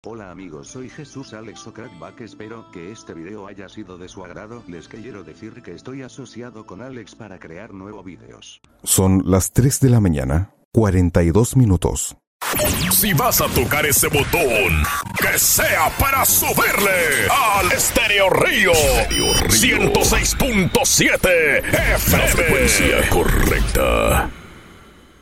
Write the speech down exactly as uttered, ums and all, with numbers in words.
Hola amigos, soy Jesús Alex o Crackback, espero que este video haya sido de su agrado. Les quiero decir que estoy asociado con Alex para crear nuevos videos. Son las tres de la mañana, cuarenta y dos minutos. Si vas a tocar ese botón, que sea para subirle al Estéreo Río ciento seis punto siete F M. La frecuencia correcta.